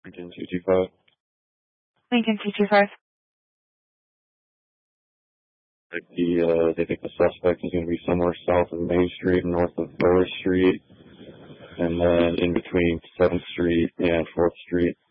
Lincoln 225. Lincoln 225. They think the suspect is going to be somewhere south of Main Street, north of Burris Street, and then in between 7th Street and 4th Street.